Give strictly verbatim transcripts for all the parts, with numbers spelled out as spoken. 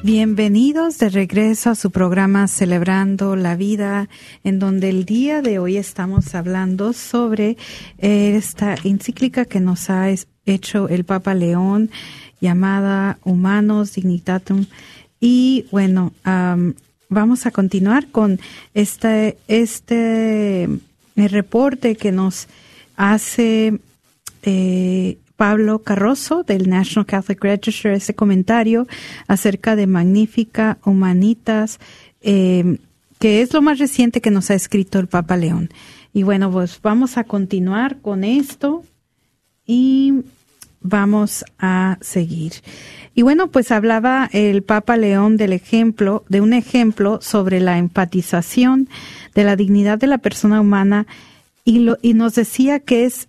Bienvenidos de regreso a su programa Celebrando la Vida, en donde el día de hoy estamos hablando sobre esta encíclica que nos ha hecho el Papa León, llamada Humanos Dignitatum. Y bueno, um, vamos a continuar con este, este el reporte que nos hace eh, Pablo Carrozo del National Catholic Register, ese comentario acerca de Magnificat Humanitas, eh, que es lo más reciente que nos ha escrito el Papa León. Y bueno, pues vamos a continuar con esto y vamos a seguir. Y bueno, pues hablaba el Papa León del ejemplo, de un ejemplo sobre la empatización de la dignidad de la persona humana y, lo, y nos decía que es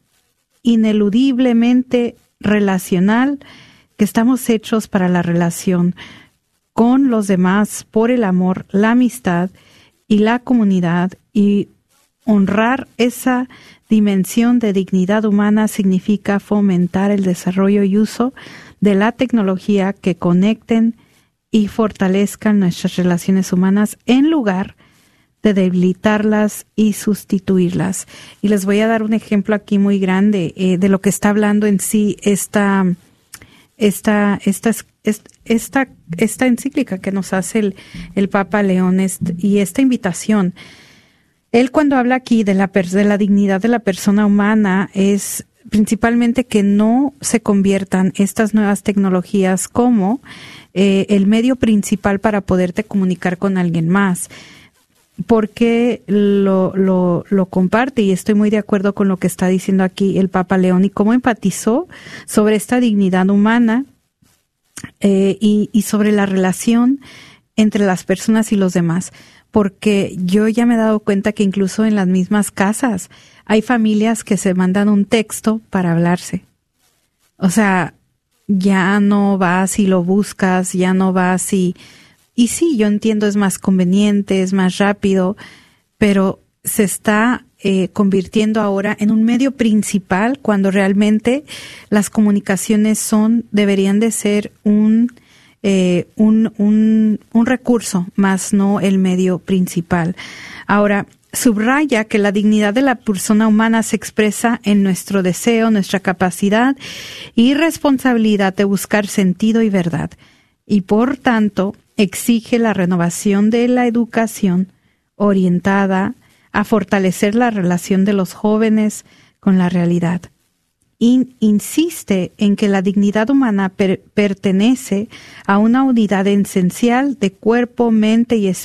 ineludiblemente relacional, que estamos hechos para la relación con los demás por el amor, la amistad y la comunidad, y honrar esa dimensión de dignidad humana significa fomentar el desarrollo y uso de la tecnología que conecten y fortalezcan nuestras relaciones humanas en lugar de debilitarlas y sustituirlas. Y les voy a dar un ejemplo aquí muy grande eh, de lo que está hablando en sí esta, esta, esta, esta, esta encíclica que nos hace el, el Papa León este, y esta invitación. Él cuando habla aquí de la, de la dignidad de la persona humana es principalmente que no se conviertan estas nuevas tecnologías como eh, el medio principal para poderte comunicar con alguien más. Porque lo, lo, lo comparte, y estoy muy de acuerdo con lo que está diciendo aquí el Papa León y cómo empatizó sobre esta dignidad humana eh, y, y sobre la relación entre las personas y los demás. Porque yo ya me he dado cuenta que incluso en las mismas casas hay familias que se mandan un texto para hablarse. O sea, ya no vas y lo buscas, ya no vas y... Y sí, yo entiendo, es más conveniente, es más rápido, pero se está eh, convirtiendo ahora en un medio principal cuando realmente las comunicaciones son, deberían de ser un, eh, un, un, un recurso, más no el medio principal. Ahora, subraya que la dignidad de la persona humana se expresa en nuestro deseo, nuestra capacidad y responsabilidad de buscar sentido y verdad. Y por tanto, exige la renovación de la educación orientada a fortalecer la relación de los jóvenes con la realidad. In, insiste en que la dignidad humana per, pertenece a una unidad esencial de cuerpo, mente y espíritu